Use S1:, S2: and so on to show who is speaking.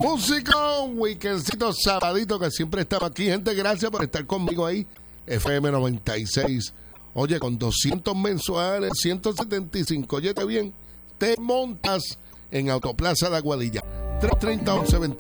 S1: Músico, weekendcito, sabadito, que siempre estaba aquí. Gente, gracias por estar conmigo ahí. FM 96. Oye, con 200 mensuales, 175. Óyete bien, te montas en Autoplaza de Aguadilla. 330-1120.